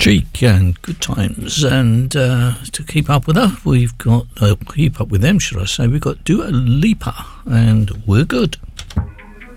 Cheek and Good Times, and to keep up with her, we've got keep up with them, should I say? We've got Dua Lipa, and We're Good.